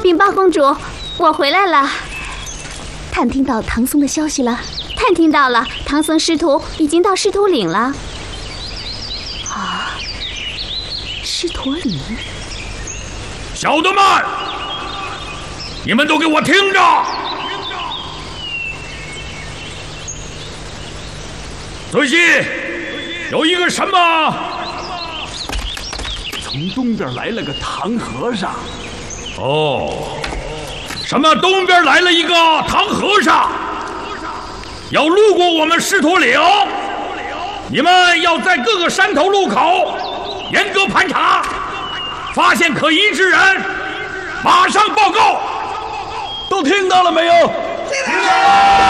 禀八公主，我回来了。探听到唐僧的消息了？探听到了，唐僧师徒已经到狮驼岭了。啊，狮驼岭！ 小的们，你们都给我听着！仔细，有一个什么？ 从东边来了个唐和尚。 哦，什么？东边来了一个唐和尚，要路过我们狮驼岭，你们要在各个山头路口严格盘查，发现可疑之人，马上报告。 都听到了没有？ 听到了。